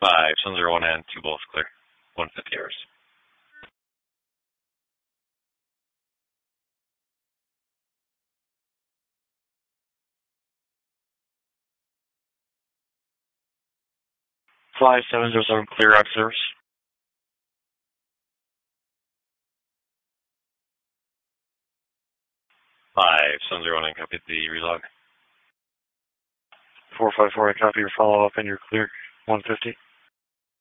5-701 and 2 both clear. 150 hours. Fly 707 clear out service. 5-701 copy the relog. 454, I copy your follow up and you're clear. 150.